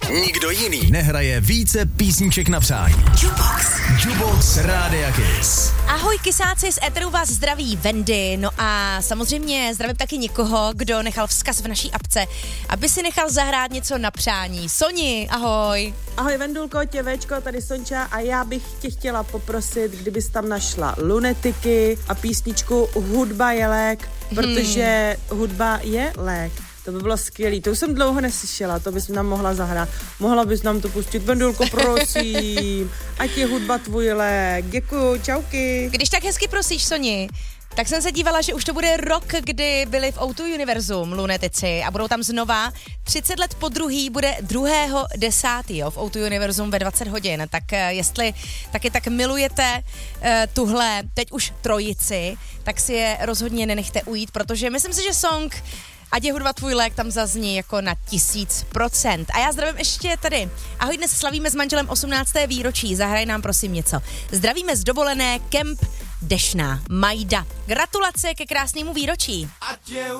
Nikdo jiný nehraje více písniček na přání. Jukebox Rádia Kiss. Ahoj kysáci, z éteru vás zdraví Wendy. No a samozřejmě zdravím taky někoho, kdo nechal vzkaz v naší apce, aby si nechal zahrát něco na přání. Soni, ahoj. Ahoj Vendulko, těvečko, tady Sonča a já bych tě chtěla poprosit, kdybys tam našla Lunetiky a písničku Hudba je lék, protože hudba je lék. To by bylo skvělý, to už jsem dlouho neslyšela, to bys nám mohla zahrát. Mohla bys nám to pustit, Vendulko, prosím. Ať je hudba tvůj lék. Děkuju, čauky. Když tak hezky prosíš, Soni, tak jsem se dívala, že už to bude rok, kdy byli v O2 Univerzum Lunetici a budou tam znova. 30 let po druhý bude 2.10. v O2 Univerzum ve 20 hodin. Tak jestli taky tak milujete tuhle teď už trojici, tak si je rozhodně nenechte ujít, protože myslím si, že song Ať je hudba tvůj lék tam zazní jako na 1000%. A já zdravím ještě tady. Ahoj, dnes slavíme s manželem 18. výročí. Zahraj nám prosím něco. Zdravíme z dovolené Kemp Dešná. Majda. Gratulace ke krásnému výročí.